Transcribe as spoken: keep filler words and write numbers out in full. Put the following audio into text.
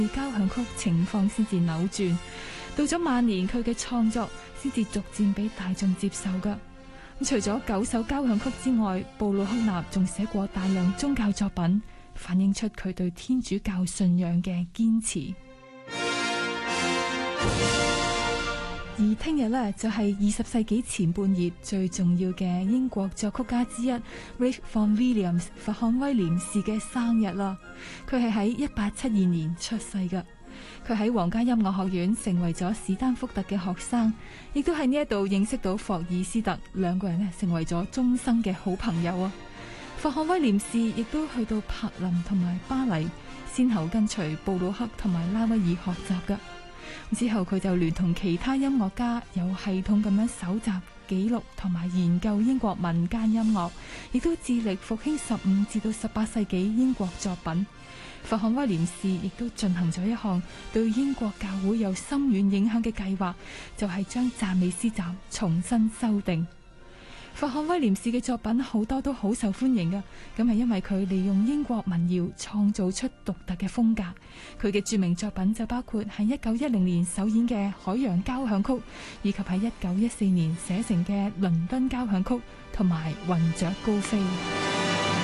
交響曲情況先至扭轉，到咗晚年佢嘅創作先至逐漸俾大眾接受噶。除咗九首交響曲之外，布魯克納仲寫過大量宗教作品，反映出佢對天主教信仰嘅堅持。而聽日呢，就係二十世紀前半葉最重要嘅英國作曲家之一 Ralph Vaughan Williams 弗漢威廉士嘅生日啦。佢係喺一八七二年出世㗎。佢喺皇家音樂學院成為咗史丹福特嘅學生，亦都喺呢一度認識到霍爾斯特，兩個人呢成為咗終生嘅好朋友啊。弗漢威廉士亦都去到柏林同埋巴黎，先後跟隨布魯克同埋拉威爾學習㗎。之後佢就聯同其他音樂家有系統咁樣搜集、記錄同埋研究英國民間音樂，亦都致力復興十五至到十八世紀英國作品。弗漢威廉士亦都進行咗一項對英國教會有深遠影響嘅計劃，就係將讚美詩集重新修訂。弗漢威廉士嘅作品好多都好受歡迎嘅，咁係因為佢利用英國民謠創造出獨特嘅風格。佢嘅著名作品就包括喺一九一零年首演嘅海洋交響曲，以及喺一九一四年寫成嘅倫敦交響曲同埋雲雀高飛。